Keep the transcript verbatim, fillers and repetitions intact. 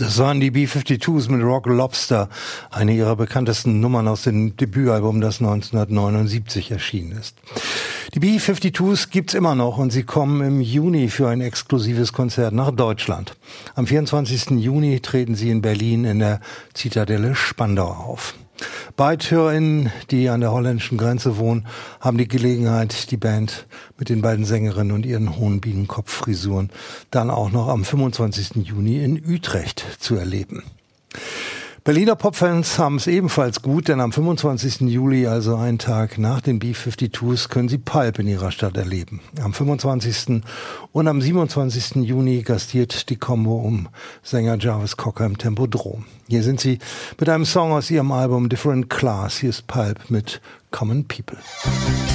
Das waren die B zweiundfünfzig mit Rock Lobster, eine ihrer bekanntesten Nummern aus dem Debütalbum, das neunzehnhundertneunundsiebzig erschienen ist. Die B zweiundfünfzig gibt's immer noch und sie kommen im Juni für ein exklusives Konzert nach Deutschland. Am vierundzwanzigsten Juni treten sie in Berlin in der Zitadelle Spandau auf. Beide HörerInnen, die an der holländischen Grenze wohnen, haben die Gelegenheit, die Band mit den beiden Sängerinnen und ihren hohen Bienenkopffrisuren dann auch noch am fünfundzwanzigsten Juni in Utrecht zu erleben. Berliner Popfans haben es ebenfalls gut, denn am fünfundzwanzigsten Juli, also einen Tag nach den B zweiundfünfzig, können sie Pulp in ihrer Stadt erleben. Am fünfundzwanzigsten und am siebenundzwanzigsten Juni gastiert die Combo um Sänger Jarvis Cocker im Tempodrom. Hier sind sie mit einem Song aus ihrem Album Different Class. Hier ist Pulp mit Common People.